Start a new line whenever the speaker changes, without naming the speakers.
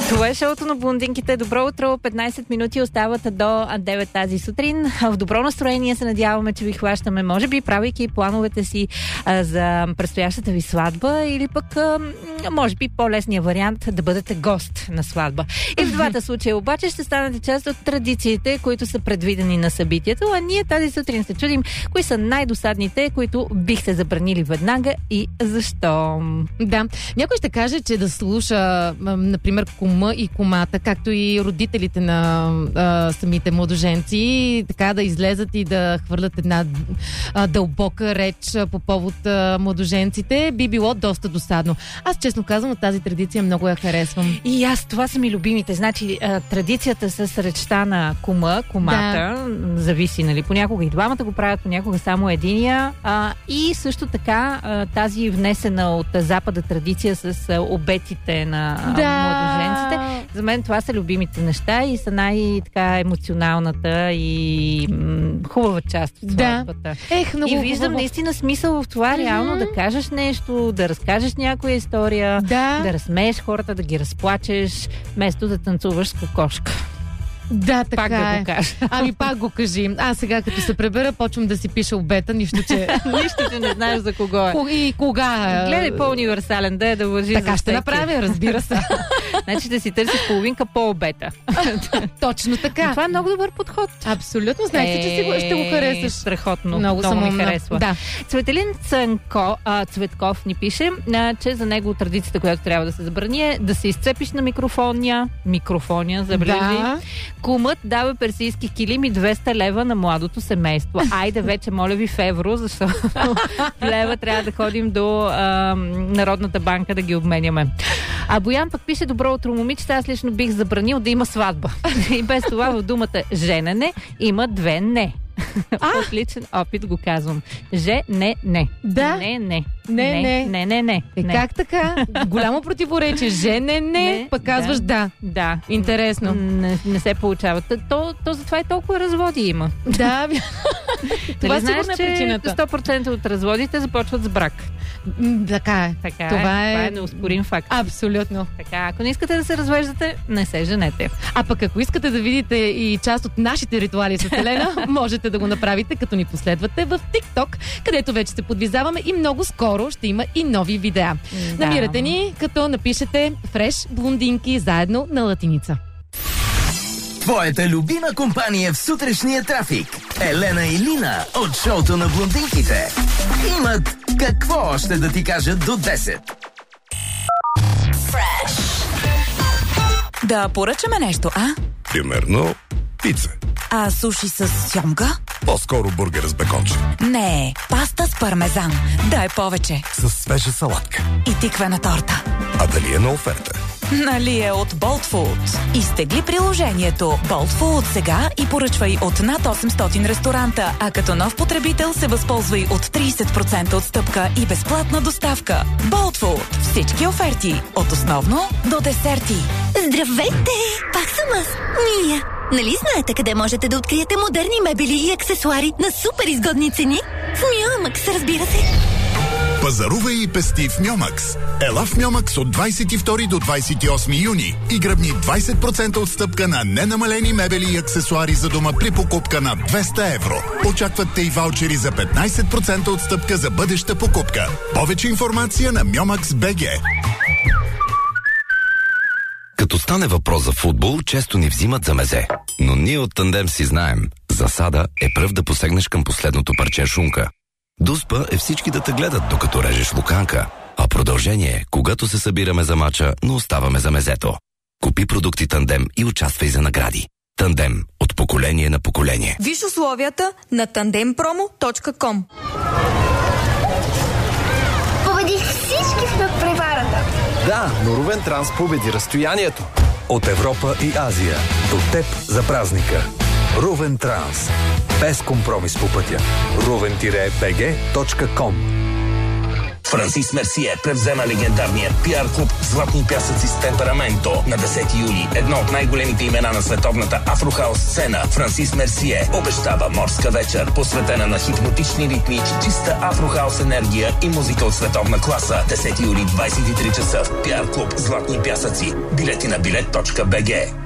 Това е шоуто на блондинките. Добро утро, 15 минути остават до 9 тази сутрин. В добро настроение се надяваме, че ви хващаме, може би правейки плановете си за предстоящата ви сватба или пък може би по-лесния вариант да бъдете гост на сватба. И в двата случая обаче ще станете част от традициите, които са предвидени на събитието, а ние тази сутрин се чудим кои са най-досадните, които бихте забранили веднага и защо.
Да, някой ще каже, че да слуша, например, кума и кумата, както и родителите на самите младоженци, така да излезат и да хвърлят една дълбока реч по повод младоженците, би било доста досадно. Аз честно казвам, от тази традиция много я харесвам.
И аз, това са ми любимите. Значи, традицията с речта на кумата, зависи, нали, понякога и двамата го правят, понякога само единия. И също така тази внесена от Запада традиция с обетите на младоженците. За мен това са любимите неща и са най-така емоционалната и хубава част от сватбата. И виждам наистина смисъл в това, реално да кажеш нещо, да разкажеш някоя история, да разсмееш хората, да ги разплачеш, вместо да танцуваш с кокошка.
Да, така
пак да го кажа.
Ами пак го кажи. Аз сега като се пребера, почвам да си пиша обета, нищо, че
не знаеш за кого е.
И кога.
Гледай по-универсален, да лъжи.
Така ще направя, разбира се.
Значи да си търсиш половинка по обета.
Точно така.
Но това е много добър подход.
Абсолютно, знаеш, че ще го харесаш.
Страхотно.
Много
ми харесва.
Да.
Цветелин Цветков ни пише, че за него традицията, която трябва да се забрани, е да се изцепиш на микрофония, забележи. Кумът дава персийски килим и 200 лева на младото семейство. Айде вече, моля ви, в евро, защото в лева трябва да ходим до Народната банка да ги обменяме. А Боян пък пише: добро утро, момичета, аз лично бих забранил да има сватба. И без това в думата женене има две не. От личен опит го казвам. Не.
Да.
Не.
Как така? Голямо противоречие. Не. Пък казваш да.
Да.
Интересно.
Не се получава. То затова и толкова разводи има.
Да. Това
знаеш,
сигурно е
че
причината.
100% от разводите започват с брак.
Така е.
Това е неоспорим факт.
Абсолютно.
Така, ако не искате да се развеждате, не се женете.
А пък ако искате да видите и част от нашите ритуали с Елена, можете да го направите, като ни последвате в TikTok, където вече се подвизаваме и много скоро ще има и нови видеа. Да. Намирате ни, като напишете Fresh блондинки заедно на латиница.
Твоята любима компания в сутрешния трафик. Елена и Лина от шоуто на блондинките имат какво още да ти кажат до 10.
Fresh. Да поръчаме нещо, а?
Примерно пица.
А суши с сьомга?
По-скоро бургер с беконче.
Не, паста с пармезан. Дай повече.
С свежа салатка.
И тиквена торта.
А дали е на оферта?
Нали е от Bolt Food. Изтегли приложението Bolt Food сега и поръчвай от над 800 ресторанта, а като нов потребител се възползвай от 30% отстъпка и безплатна доставка. Bolt Food. Всички оферти. От основно до десерти.
Здравейте! Пак съм аз, Мия. Нали знаете къде можете да откриете модерни мебели и аксесуари на супер изгодни цени? В Мюамакс, разбира се.
Пазарувай и пести в Мьомакс. Ела в Мьомакс от 22 до 28 юни и гръбни 20% отстъпка на ненамалени мебели и аксесуари за дома при покупка на 200 евро. Очакват те и ваучери за 15% отстъпка за бъдеща покупка. Повече информация на Myomax.bg.
Като стане въпрос за футбол, често ни взимат за мезе. Но ние от Тандем си знаем, засада е пръв да посегнеш към последното парче шунка. Дуспа е всички да те гледат, докато режеш луканка. А продължение е, когато се събираме за мача, но оставаме за мезето. Купи продукти Тандем и участвай за награди. Тандем. От поколение на поколение.
Виж условията на tandempromo.com.
Победих всички в надпреварата.
Да, но Рувен Транс победи разстоянието. От Европа и Азия. До теб за празника. Рувен Транс. Без компромис по пътя. ruven-bg.com.
Франсис Мерсие превзема легендарния пиар клуб Златни пясъци с Темпераменто на 10 юли. Едно от най-големите имена на световната афрохаус сцена. Франсис Мерсие обещава морска вечер, посветена на хипнотични ритми, чиста афрохаус енергия и музика от световна класа. 10 юли, 23 часа в пиар клуб Златни пясъци. Билети на билет.bg.